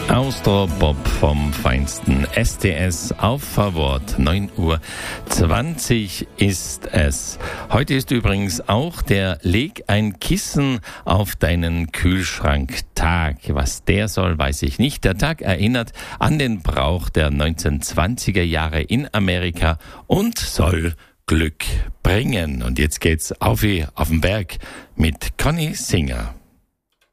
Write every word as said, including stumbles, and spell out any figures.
Austropop vom feinsten S T S auf Verwort. neun Uhr zwanzig ist es. Heute ist übrigens auch der Leg ein Kissen auf deinen Kühlschrank Tag. Was der soll, weiß ich nicht. Der Tag erinnert an den Brauch der neunzehnhundertzwanziger Jahre in Amerika und soll Glück bringen. Und jetzt geht's auf auf den Berg mit Conny Singer.